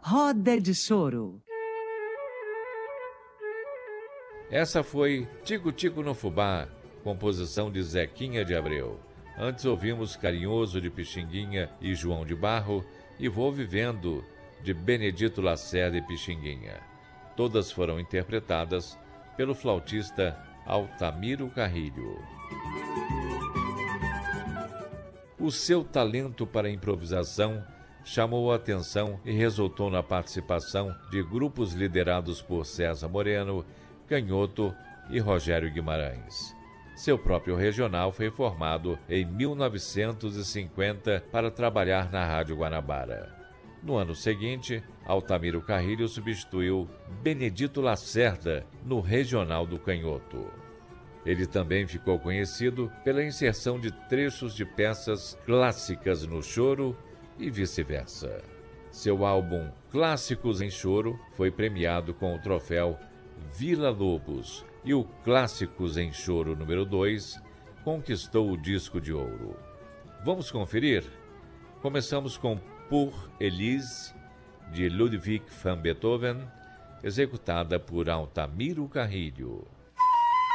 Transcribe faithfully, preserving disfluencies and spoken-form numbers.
Roda de Choro. Essa foi Tico Tico no Fubá, composição de Zequinha de Abreu. Antes ouvimos Carinhoso de Pixinguinha e João de Barro e Vou Vivendo de Benedito Lacerda e Pixinguinha. Todas foram interpretadas pelo flautista Altamiro Carrilho. O seu talento para improvisação chamou a atenção e resultou na participação de grupos liderados por César Moreno, Canhoto e Rogério Guimarães. Seu próprio regional foi formado em mil novecentos e cinquenta para trabalhar na Rádio Guanabara. No ano seguinte, Altamiro Carrilho substituiu Benedito Lacerda no regional do Canhoto. Ele também ficou conhecido pela inserção de trechos de peças clássicas no choro e vice-versa. Seu álbum Clássicos em Choro foi premiado com o troféu Vila Lobos e o Clássicos em Choro número dois conquistou o disco de ouro. Vamos conferir? Começamos com Pour Elise, de Ludwig van Beethoven, executada por Altamiro Carrilho.